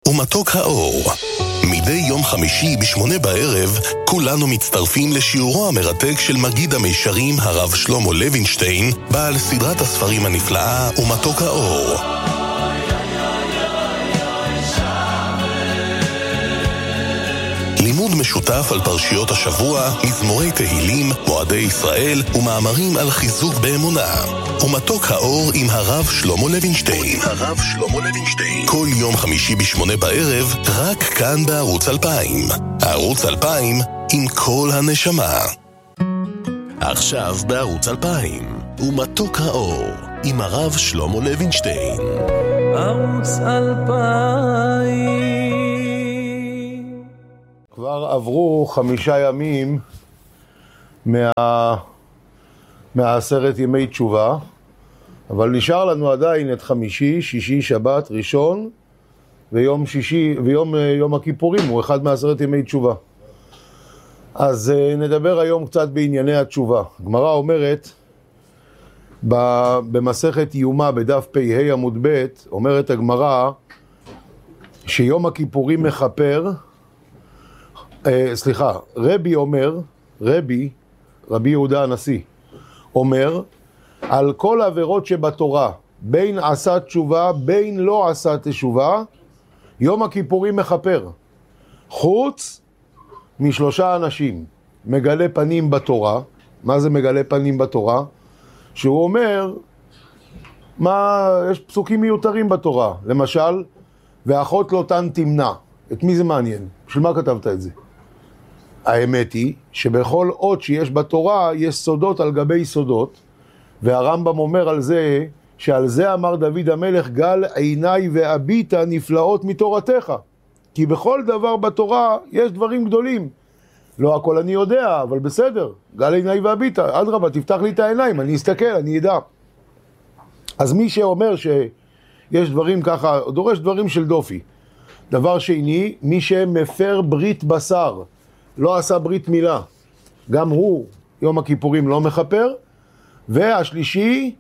ומתוק האור. מדי יום חמישי ב8 בערב, כולנו מצטרפים לשיעורו המרתק של מגיד המישרים הרב שלמה לוינשטיין, בעל סדרת הספרים הנפלאה ומתוק האור. לימוד משותף על פרשיות השבוע, מזמורי תהילים, מועדי ישראל ומאמרים על חיזוק באמונה. ומתוק האור עם הרב שלמה לוינשטיין. כל יום חמישי ב8 בערב, רק כאן בערוץ 2000. ערוץ 2000 עם כל הנשמה. עכשיו בערוץ 2000, ומתוק האור עם הרב שלמה לוינשטיין. ערוץ 2000. כבר עברו 5 ימים מהעשרת ימי תשובה, אבל נשאר לנו עדיין את חמישי, שישי, שבת, ראשון, ויום יום הכיפורים הוא אחד מהעשרת ימי תשובה. אז נדבר היום קצת בענייני התשובה. הגמרא אומרת, במסכת יומא בדף פ"ה עמוד ב', אומרת הגמרא שיום הכיפורים מכפר, רבי אומר, רבי יהודה הנשיא, אומר, על כל עבירות שבתורה, בין עשה תשובה, בין לא עשה תשובה, יום הכיפורים מכפר. חוץ מ3 אנשים, מגלה פנים בתורה. מה זה מגלה פנים בתורה? שהוא אומר, יש פסוקים מיותרים בתורה. למשל, ואחות לא תן תמנע. את מי זה מעניין? בשביל מה כתבת את זה? האמת היא שבכל אות שיש בתורה יש סודות על גבי סודות, והרמב"ם אומר על זה, שעל זה אמר דוד המלך, גל עיניי והביטה נפלאות מתורתך. כי בכל דבר בתורה יש דברים גדולים. לא הכל אני יודע, אבל בסדר, גל עיניי והביטה, אדרבה, תפתח לי את העיניים, אני אסתכל, אני אדע. אז מי שאומר שיש דברים ככה, דורש דברים של דופי. דבר שני, מי שמפר ברית בשר, לא עשה ברית מילה, גם הוא יום הכיפורים לא מכפר. והשלישי,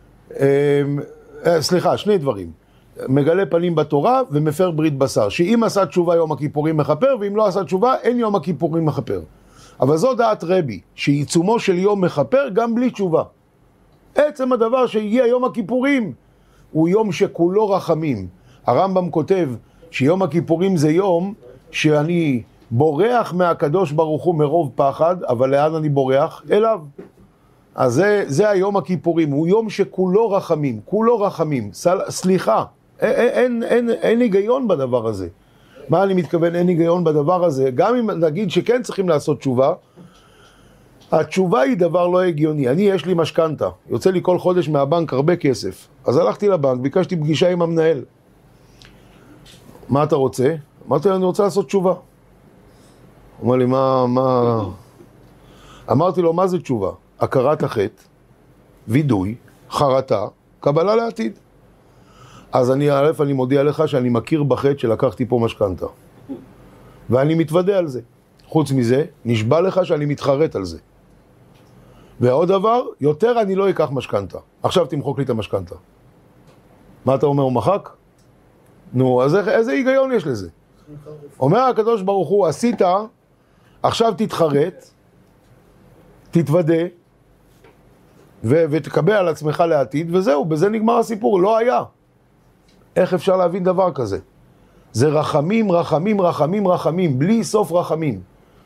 2 דברים, מגלה פנים בתורה ומפר ברית בשר, שאם עשה תשובה יום הכיפורים מכפר, ואם לא עשה תשובה אין יום הכיפורים מכפר. אבל זו דעת רבי, שעיצומו של יום מכפר גם בלי תשובה. עצם הדבר שהגיע יום הכיפורים הוא יום שכולו רחמים. הרמב"ם כותב שיום הכיפורים זה יום שאני בורח מהקדוש ברוך הוא מרוב פחד, אבל לאן אני בורח? אליו. אז זה היום הכיפורים, הוא יום שכולו רחמים, כולו רחמים, סליחה, אין היגיון בדבר הזה. מה אני מתכוון אין היגיון בדבר הזה? גם אם נגיד שכן צריכים לעשות תשובה, התשובה היא דבר לא הגיוני. יש לי משכנתה, יוצא לי כל חודש מהבנק הרבה כסף, אז הלכתי לבנק, ביקשתי פגישה עם המנהל. מה אתה רוצה? אמרתי לו, אני רוצה לעשות תשובה. הוא אומר לי, מה? אמרתי לו, מה זה תשובה? הכרת החטא, וידוי, חרטה, קבלה לעתיד. אז אני מודיע לך שאני מכיר בחטא שלקחתי פה משכנתה. ואני מתוודא על זה. חוץ מזה, נשבע לך שאני מתחרט על זה. ועוד דבר, יותר אני לא אקח משכנתה. עכשיו תמחוק לי את המשכנתה. מה אתה אומר, הוא מחק? נו, אז איזה היגיון יש לזה? אומר הקדוש ברוך הוא, עשית, עכשיו תתחרט, תתוודא, ותקבל על עצמך לעתיד, וזהו, בזה נגמר הסיפור, לא היה. איך אפשר להבין דבר כזה? זה רחמים, רחמים, רחמים, רחמים, בלי סוף רחמים.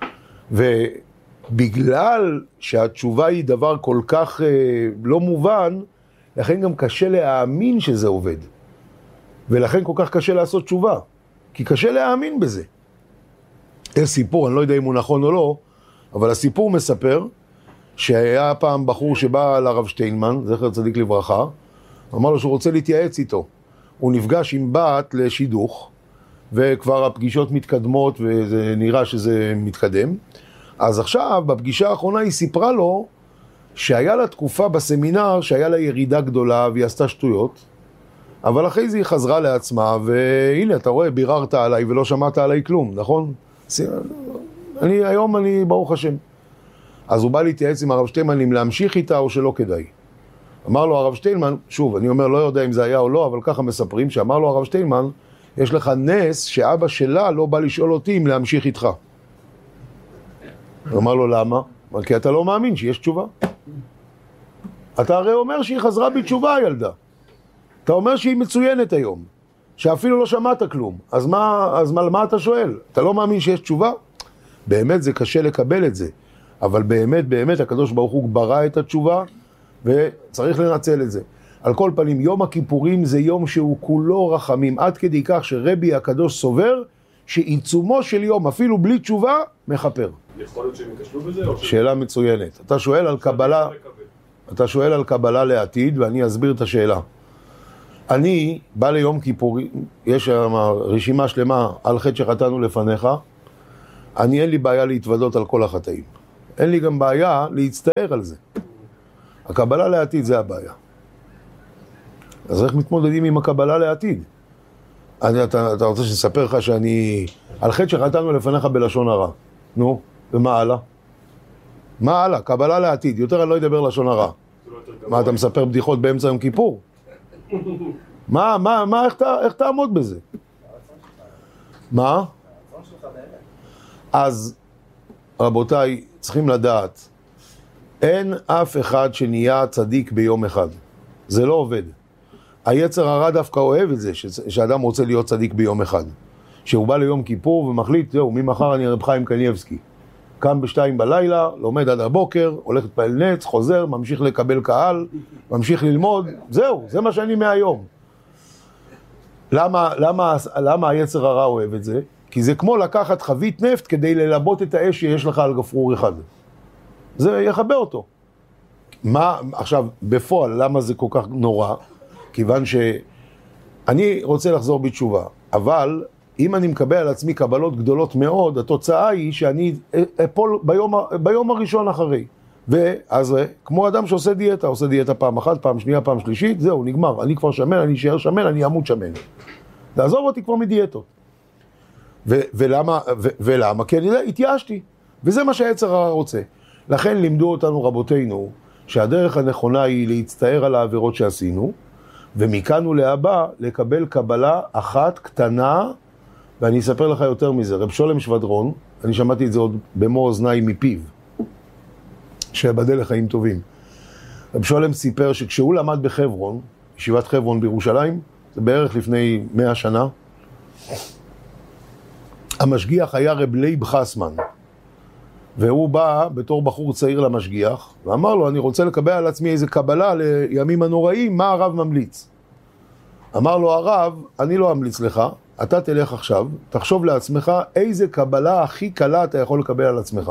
ובגלל שהתשובה היא דבר כל כך לא מובן, לכן גם קשה להאמין שזה עובד. ולכן כל כך קשה לעשות תשובה, כי קשה להאמין בזה. יש סיפור, אני לא יודע אם הוא נכון או לא, אבל הסיפור מספר שהיה פעם בחור שבא לרב שטיינמן, זכר צדיק לברכה, אמר לו שהוא רוצה להתייעץ איתו. הוא נפגש עם בת לשידוך, וכבר הפגישות מתקדמות וזה נראה שזה מתקדם. אז עכשיו, בפגישה האחרונה היא סיפרה לו שהיה לה תקופה בסמינר שהיה לה ירידה גדולה והיא עשתה שטויות, אבל אחרי זה היא חזרה לעצמה, והנה, אתה רואה, ביררת עליי ולא שמעת עליי כלום, נכון? היום אני ברוך השם. אז הוא בא להתייעץ עם הרב שטיינמן אם להמשיך איתה או שלא כדאי. אמר לו הרב שטיינמן, שוב, אני אומר, לא יודע אם זה היה או לא, אבל ככה מספרים, שאמר לו הרב שטיינמן, יש לך נס שאבא שלה לא בא לשאול אותי אם להמשיך איתך. הוא אמר לו, למה? כי אתה לא מאמין שיש תשובה. אתה הרי אומר שהיא חזרה בתשובה, הילדה. אתה אומר שהיא מצוינת היום, שאפילו לא שמעת כלום. אז מה אתה שואל? אתה לא מאמין שיש תשובה? באמת זה קשה לקבל את זה. אבל באמת הקדוש ברוך הוא ברא את התשובה, וצריך לנצל את זה. על כל פנים, יום הכיפורים זה יום שהוא כולו רחמים, עד כדי כך שרבי הקדוש סובר, שעיצומו של יום, אפילו בלי תשובה, מחפר. יכול להיות שהם יקשלו בזה? שאלה מצוינת. אתה שואל על קבלה לעתיד, ואני אסביר את השאלה. אני בא ליום כיפורים, יש שם רשימה שלמה על חטא שחטאנו לפניך, אין לי בעיה להתוודות על כל החטאים. אין לי גם בעיה להצטער על זה. הקבלה לעתיד זה הבעיה. אז איך מתמודדים עם הקבלה לעתיד? אתה רוצה שנספר לך שאני על חטא שחטאנו לפניך בלשון הרע. נו, ומה הלאה? מה הלאה? קבלה לעתיד. יותר אני לא אדבר לשון הרע. מה, אתה מספר בדיחות באמצע יום כיפור? איך תעמוד בזה? מה? אז רבותיי, צריכים לדעת, אין אף אחד שנהיה צדיק ביום אחד. זה לא עובד. היצר הרע דווקא אוהב את זה, שאדם רוצה להיות צדיק ביום אחד. שהוא בא ליום כיפור ומחליט, זהו, ממחר אני רב חיים קניבסקי. קם ב2 בלילה, לומד עד הבוקר, הולך להתפעל נץ, חוזר, ממשיך לקבל קהל, ממשיך ללמוד, זהו, זה מה שאני מהיום. למה היצר הרע אוהב את זה? כי זה כמו לקחת חבית נפט כדי ללבות את האש שיש לך על גפרור אחד. זה יחבא אותו. עכשיו, בפועל, למה זה כל כך נורא? כיוון שאני רוצה לחזור בתשובה, אבל אם אני מקבל על עצמי קבלות גדולות מאוד, התוצאה היא שאני אפול ביום הראשון אחרי. ואז כמו אדם שעושה דיאטה, עושה דיאטה פעם אחת, פעם שנייה, פעם שלישית, זהו, נגמר. אני כבר שמן, אני אשאר שמן, אני אמות שמן. לעזוב אותי כבר מדיאטות. ולמה? כי אני התייאשתי. וזה מה שהיצר הרע רוצה. לכן לימדו אותנו רבותינו, שהדרך הנכונה היא להצטער על העבירות שעשינו, ומכאן ולהבא לקבל קבלה אחת קטנה, ואני אספר לך יותר מזה. רב שולם שבדרון, אני שמעתי את זה עוד במו אוזניי מפיו, שבדל לחיים טובים. רב שולם סיפר שכשהוא למד בחברון, ישיבת חברון בירושלים, זה בערך לפני 100 שנה, המשגיח היה רב לייב חסמן, והוא בא בתור בחור צעיר למשגיח, ואמר לו, אני רוצה לקבל על עצמי איזה קבלה לימים הנוראים, מה הרב ממליץ? אמר לו הרב, אני לא אמליץ לך, אתה תלך עכשיו, תחשוב לעצמך איזה קבלה הכי קלה אתה יכול לקבל על עצמך.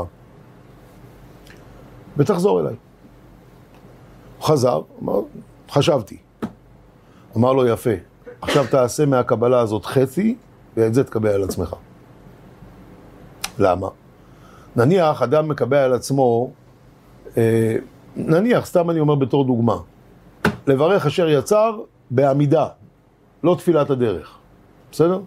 ותחזור אליי. חזר, אמר, חשבתי. אמר לו, יפה, עכשיו תעשה מהקבלה הזאת חצי, ואת זה תקבל על עצמך. למה? נניח, אדם מקבל על עצמו, נניח, סתם אני אומר בתור דוגמה, לברך אשר יצר בעמידה, לא תפילת הדרך. בסדר?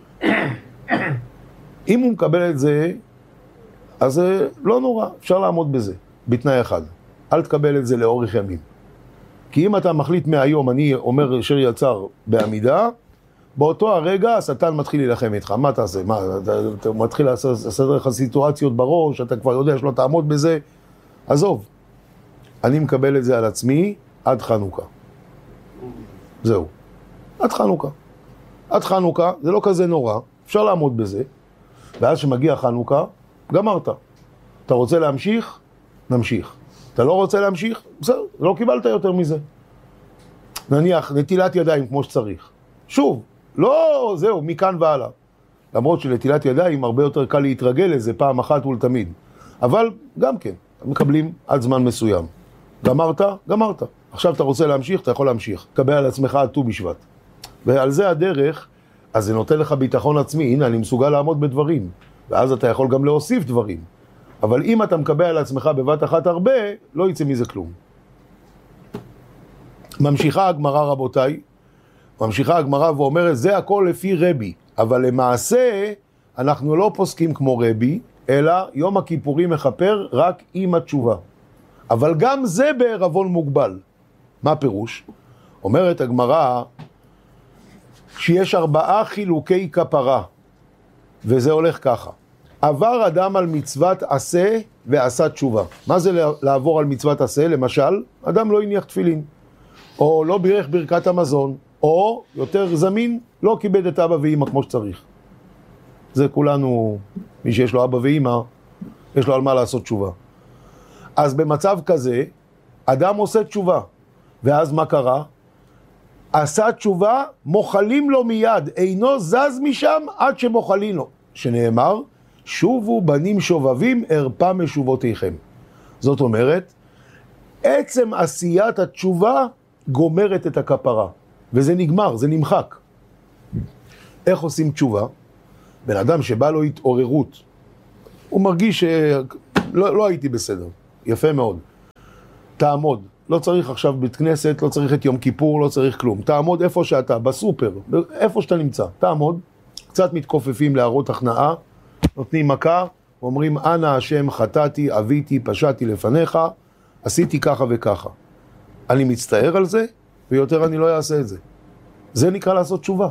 אם הוא מקבל את זה, אז זה לא נורא, אפשר לעמוד בזה, בתנאי אחד. אל תקבל את זה לאורך ימים. כי אם אתה מחליט מהיום, אני אומר אשר יצר בעמידה, באותו הרגע השטן מתחיל להילחם איתך. מה תעשה? אתה מתחיל לעשות לך סיטואציות בראש, אתה כבר יודע שלא תעמוד בזה. עזוב. אני מקבל את זה על עצמי עד חנוכה. זהו. עד חנוכה. עד חנוכה, זה לא כזה נורא, אפשר לעמוד בזה. ואז שמגיע חנוכה, גמרת. אתה רוצה להמשיך? נמשיך. אתה לא רוצה להמשיך? בסדר, לא קיבלת יותר מזה. נניח, נטילת ידיים כמו שצריך. שוב, לא זהו, מכאן והלאה. למרות שלטילת ידיים הרבה יותר קל להתרגל לזה פעם אחת ולתמיד. אבל גם כן, מקבלים עד זמן מסוים. גמרת? גמרת. עכשיו אתה רוצה להמשיך? אתה יכול להמשיך. קבל על עצמך עד ט"ו בשבט. ועל זה הדרך, אז זה נותן לך ביטחון עצמי. הנה, אני מסוגל לעמוד בדברים. ואז אתה יכול גם להוסיף דברים. אבל אם אתה מקבל על עצמך בבת אחת הרבה, לא יצא מזה כלום. ממשיכה הגמרא רבותיי, ממשיכה הגמרא ואומרת, זה הכל לפי רבי. אבל למעשה, אנחנו לא פוסקים כמו רבי, אלא יום הכיפורים מחפר רק עם התשובה. אבל גם זה בערבון מוגבל. מה פירוש? אומרת הגמרא, שיש 4 חילוקי כפרה, וזה הולך ככה. עבר אדם על מצוות עשה ועשה תשובה. מה זה לעבור על מצוות עשה? למשל, אדם לא הניח תפילין, או לא בירך ברכת המזון, או יותר זמין, לא כיבד את אבא ואמא כמו שצריך. זה כולנו, מי שיש לו אבא ואמא, יש לו על מה לעשות תשובה. אז במצב כזה, אדם עושה תשובה, ואז מה קרה? עשה תשובה, מוחלים לו מיד, אינו זז משם עד שמוחלים לו. שנאמר, שובו בנים שובבים, הרפה משובותיכם. זאת אומרת, עצם עשיית התשובה גומרת את הכפרה, וזה נגמר, זה נמחק. איך עושים תשובה? בן אדם שבא לו התעוררות, הוא מרגיש שלא הייתי בסדר, יפה מאוד. תעמוד, לא צריך עכשיו בית כנסת, לא צריך את יום כיפור, לא צריך כלום. תעמוד איפה שאתה, בסופר, איפה שאתה נמצא, תעמוד, קצת מתכופפים להראות הכנעה, נותנים מכה, אומרים, אנא השם חטאתי, אביתי, פשעתי לפניך, עשיתי ככה וככה. אני מצטער על זה, ויותר אני לא אעשה את זה. זה נקרא לעשות תשובה.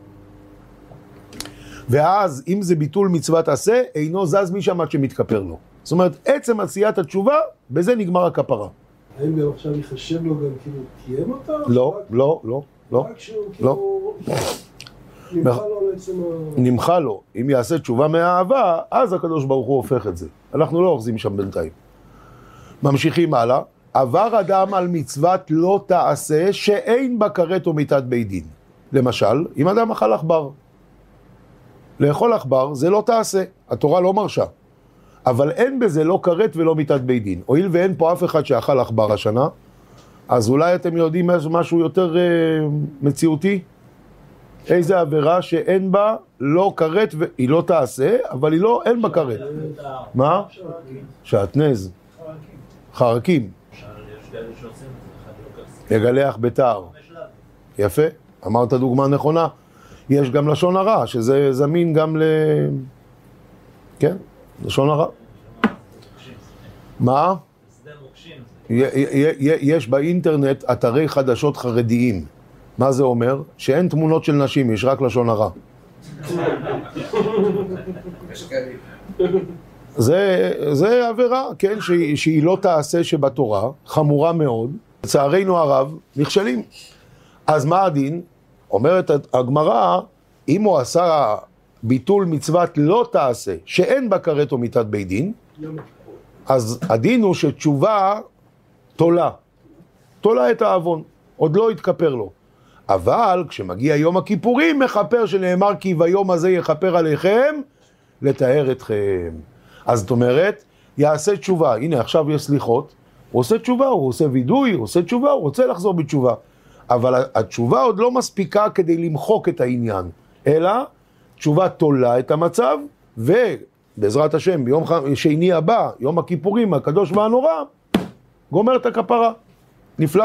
ואז, אם זה ביטול מצוות עשה, אינו זז משם עד שמתכפר לו. זאת אומרת, עצם עשיית התשובה, בזה נגמר הכפרה. האם גם עכשיו יחשב לו גם כאילו קיים אותה? לא, לא, לא, לא. רק שהוא כאילו נמחה לו על עצם נמחה לו. אם יעשה תשובה מהאהבה, אז הקדוש ברוך הוא הופך את זה. אנחנו לא אוחזים שם בינתיים. ממשיכים הלאה. עבר אדם על מצוות לא תעשה שאין בה כרת או מיתת בית דין. למשל, אם אדם אכל עכבר. לאכול עכבר זה לא תעשה. התורה לא מרשה. אבל אין בזה לא כרת ולא מיתת בית דין. הואיל ואין פה אף אחד שאכל עכבר השנה, אז אולי אתם יודעים משהו יותר מציאותי? איזה עבירה שאין בה לא כרת, היא לא תעשה, אבל אין בה כרת. מה? שעטנז. חרקים. לגלח בתער. יפה, אמרת דוגמה נכונה. יש גם לשון הרע, שזה זמין גם כן, לשון הרע. מה? יש באינטרנט אתרי חדשות חרדיים. מה זה אומר? שאין תמונות של נשים, יש רק לשון הרע. זה עבירה, כן, שהיא לא תעשה שבתורה, חמורה מאוד. לצערנו הרב, נכשלים. אז מה הדין? אומרת הגמרא, אם הוא עשה ביטול מצוות לא תעשה, שאין בה כרת או מיתת בית דין, אז הדין הוא שתשובה תולה את העוון, עוד לא יתכפר לו. אבל כשמגיע יום הכיפורים מחפר, שנאמר כי ביום הזה יחפר עליכם לתאר אתכם. אז זאת אומרת, יעשה תשובה. הנה עכשיו יש סליחות, הוא עושה תשובה, הוא עושה וידוי, הוא עושה תשובה, הוא רוצה לחזור בתשובה. אבל התשובה עוד לא מספיקה כדי למחוק את העניין, אלא תשובה תולה את המצב, ובעזרת השם ביום שני הבא, יום הכיפורים הקדוש והנורא, גומר את הכפרה. נפלא.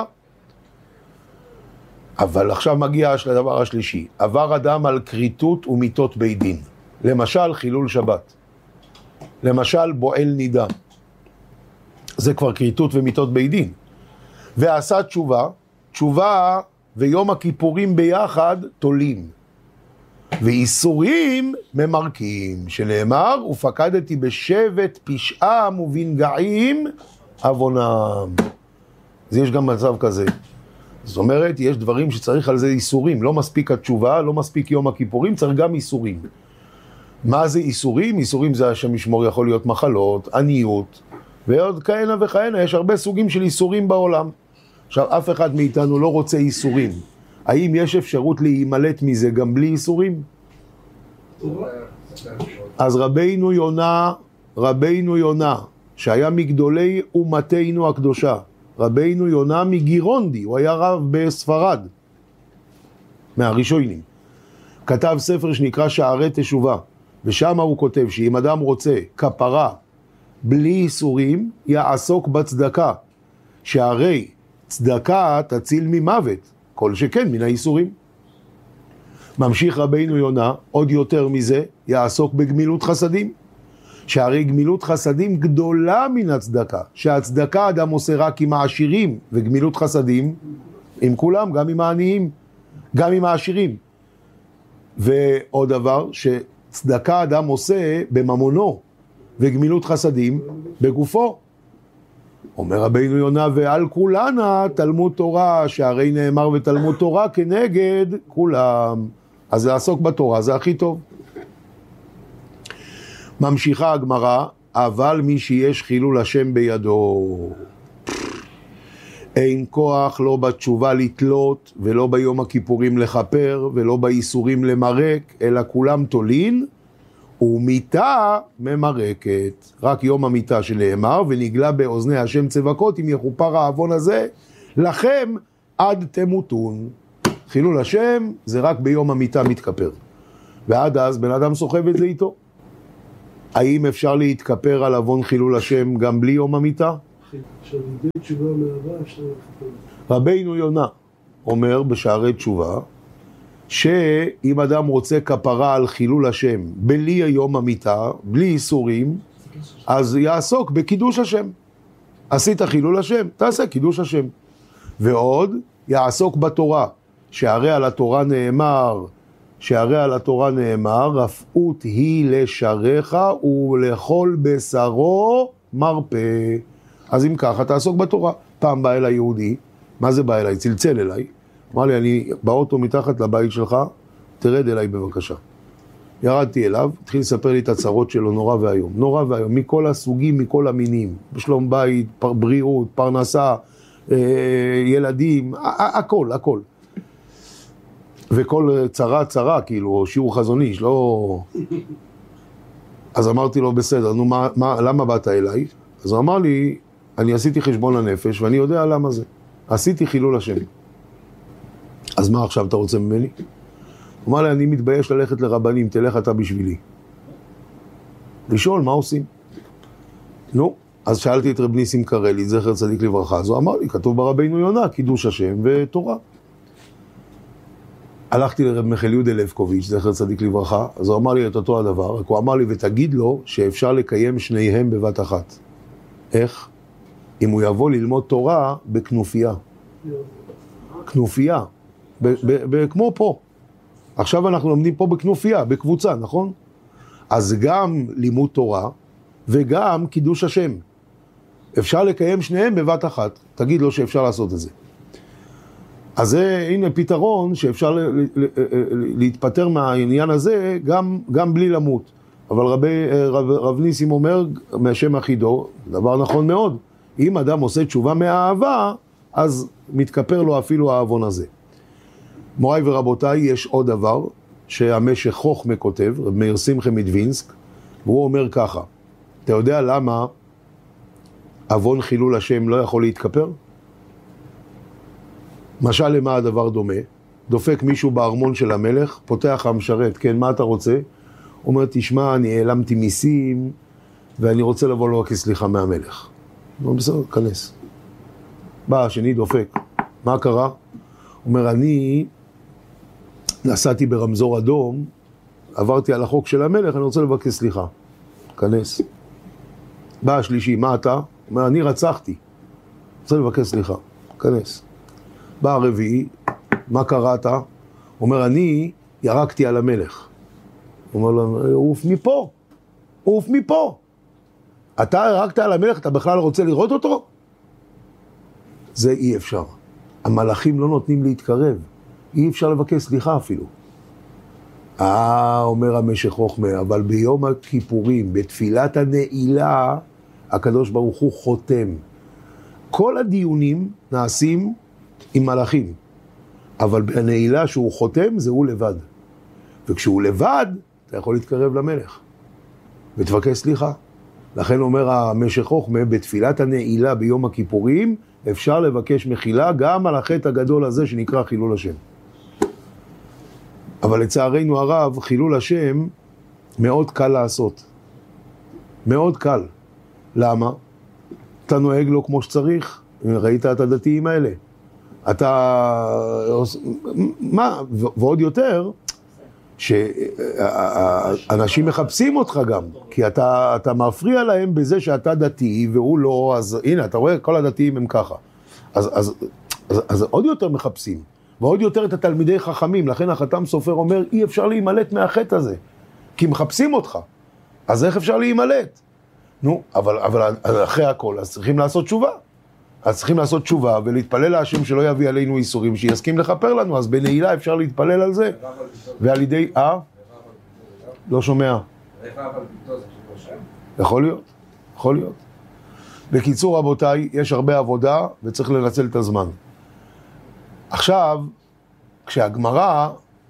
אבל עכשיו מגיע לדבר השלישי. עבר אדם על כריתות ומיתות בית דין. למשל חילול שבת. למשל בועל נידה. זה כבר כריתות ומיתות בית דין. ועשה תשובה ויום הכיפורים ביחד תולים. ואיסורים ממרקים, שנאמר, ופקדתי בשבט פשעם ובנגעים עוונם. אז יש גם מצב כזה. זאת אומרת, יש דברים שצריך על זה איסורים. לא מספיק התשובה, לא מספיק יום הכיפורים, צריך גם איסורים. מה זה איסורים? איסורים זה השם ישמור, יכול להיות מחלות, עניות, ועוד כהנה וכהנה. יש הרבה סוגים של איסורים בעולם. עכשיו, אף אחד מאיתנו לא רוצה איסורים. האם יש אפשרות להימלט מזה גם בלי איסורים? אז רבינו יונה, שהיה מגדולי אומתנו הקדושה, רבינו יונה מגירונדי, הוא היה רב בספרד, מהראשונים. כתב ספר שנקרא שערי תשובה, ושם הוא כותב שאם אדם רוצה כפרה בלי איסורים, יעסוק בצדקה, שהרי צדקה תציל ממוות, כל שכן מן האיסורים. ממשיך רבינו יונה, עוד יותר מזה, יעסוק בגמילות חסדים, שהרי גמילות חסדים גדולה מן הצדקה, שהצדקה אדם עושה רק עם העשירים, וגמילות חסדים עם כולם, גם עם העניים, גם עם העשירים. ועוד דבר, שצדקה אדם עושה בממונו, וגמילות חסדים בגופו. אומר רבינו יונה, ועל כולנה תלמוד תורה, שהרי נאמר ותלמוד תורה כנגד כולם. אז לעסוק בתורה זה הכי טוב. ממשיכה הגמרא, אבל מי שיש חילול השם בידו, אין כוח לא בתשובה לתלות, ולא ביום הכיפורים לחפר, ולא באיסורים למרק, אלא כולם תולין, ומיתה ממרקת. רק יום המיתה שנאמר, ונגלה באוזני השם צבקות, אם יחופר העוון הזה, לכם עד תמותון. חילול השם זה רק ביום המיתה מתכפר. ועד אז בן אדם סוחב את זה איתו. האם אפשר להתכפר על עוון חילול השם גם בלי יום המיתה? עכשיו, לידי תשובה מהבא אפשר לכפר. רבינו יונה אומר בשערי תשובה, שאם אדם רוצה כפרה על חילול השם בלי יום המיתה, בלי איסורים, אז יעסוק בקידוש השם. עשית חילול השם, תעשה קידוש השם. ועוד, יעסוק בתורה, שהרי על התורה נאמר, רפאות היא לשעריך ולכל בשרו מרפא. אז אם ככה, תעסוק בתורה. פעם בא אליי יהודי, מה זה בא אליי? צלצל אליי. אמר לי, אני באוטו מתחת לבית שלך, תרד אליי בבקשה. ירדתי אליו, התחיל לספר לי את הצרות שלו, נורא והיום. נורא והיום, מכל הסוגים, מכל המינים. בשלום בית, בריאות, פרנסה, ילדים, הכל, הכל. וכל צרה, כאילו, שיעור חזון איש, לא... אז אמרתי לו, בסדר, נו, למה באת אליי? אז הוא אמר לי, אני עשיתי חשבון הנפש, ואני יודע למה זה. עשיתי חילול השם. אז מה עכשיו אתה רוצה ממני? הוא אמר לי, אני מתבייש ללכת לרבנים, תלך אתה בשבילי. לשאול, מה עושים? נו, אז שאלתי את רב ניסים קרלי, זכר צדיק לברכה, אז הוא אמר לי, כתוב ברבינו יונה, קידוש השם ותורה. הלכתי לרב מיכאל יהודה לבקוביץ', זכר צדיק לברכה, אז הוא אמר לי את אותו הדבר, רק הוא אמר לי, ותגיד לו שאפשר לקיים שניהם בבת אחת. איך? אם הוא יבוא ללמוד תורה בכנופיה. כנופיה. כמו פה. עכשיו אנחנו לומדים פה בכנופיה, בקבוצה, נכון? אז גם לימוד תורה וגם קידוש השם. אפשר לקיים שניהם בבת אחת. תגיד לו שאפשר לעשות את זה. אז זה, הנה פתרון שאפשר להתפטר מהעניין הזה גם בלי למות. אבל רב ניסים אומר מהשם אחידו, דבר נכון מאוד. אם אדם עושה תשובה מהאהבה, אז מתכפר לו אפילו העוון הזה. מוריי ורבותיי, יש עוד דבר שהמשך חוכמה כותב, רב מאיר שמחה מדווינסק, והוא אומר ככה, אתה יודע למה עוון חילול השם לא יכול להתכפר? משל למה הדבר דומה? דופק מישהו בארמון של המלך, פותח המשרת, כן, מה אתה רוצה? הוא אומר, תשמע, אני העלמתי מיסים, ואני רוצה לבוא לו כסליחה מהמלך. הוא אומר, בסדר, כנס. בא השני דופק. מה קרה? הוא אומר, אני נסעתי ברמזור אדום, עברתי על החוק של המלך, אני רוצה לבקש סליחה. כנס. בא השלישי, מה אתה? הוא אומר, אני רצחתי. רוצה לבקש סליחה. כנס. בא הרביעי, מה קראת? הוא אומר, אני ירקתי על המלך. הוא אומר לו, עוף מפה. עוף מפה. אתה ירקת על המלך, אתה בכלל רוצה לראות אותו? זה אי אפשר. המלאכים לא נותנים להתקרב. אי אפשר לבקש סליחה אפילו. אומר המשך חוכמה, אבל ביום הכיפורים, בתפילת הנעילה, הקדוש ברוך הוא חותם. כל הדיונים נעשים עם מלאכים, אבל בנעילה שהוא חותם זה הוא לבד. וכשהוא לבד, אתה יכול להתקרב למלך ותבקש סליחה. לכן אומר המשך חוכמה, בתפילת הנעילה ביום הכיפורים, אפשר לבקש מחילה גם על החטא הגדול הזה שנקרא חילול השם. אבל לצערנו הרב, חילול השם מאוד קל לעשות. מאוד קל. למה? אתה נוהג לו כמו שצריך. ראית את הדתיים האלה. מה? ועוד יותר, שאנשים מחפשים אותך גם, כי אתה מפריע להם בזה שאתה דתי והוא לא, אז הנה, אתה רואה, כל הדתיים הם ככה. אז עוד יותר מחפשים. ועוד יותר את התלמידי חכמים. לכן החתם סופר אומר, אי אפשר להימלט מהחטא הזה, כי מחפשים אותך. אז איך אפשר להימלט? נו, אבל אחרי הכל, אז צריכים לעשות תשובה. אז צריכים לעשות תשובה ולהתפלל להשם שלא יביא עלינו איסורים, שיסכים לכפר לנו. אז בנעילה אפשר להתפלל על זה. ועל ידי... לא שומע. יכול להיות, יכול להיות. בקיצור רבותיי, יש הרבה עבודה וצריך לנצל את הזמן. עכשיו, כשהגמרא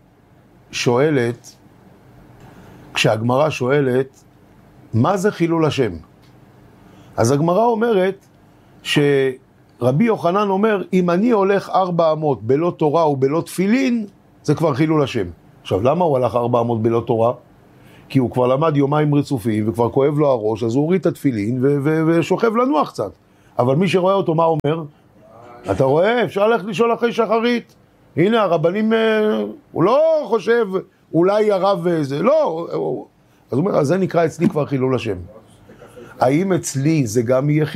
שואלת, מה זה חילול השם? אז הגמרא אומרת שרבי יוחנן אומר, אם אני הולך 400 בלא תורה ובלא תפילין, זה כבר חילול השם. עכשיו, למה הוא הלך 400 בלא תורה? כי הוא כבר למד יומיים רצופים וכבר כואב לו הראש, אז הוא הוריד את התפילין ושוכב לנוח קצת. אבל מי שרואה אותו, מה אומר? אתה רואה, אפשר ללכת לשאול אחרי שחרית. הנה, הרבנים, הוא לא חושב, אולי הרב וזה, לא. אז הוא אומר, אז זה נקרא אצלי כבר חילול השם. האם אצלי זה גם יהיה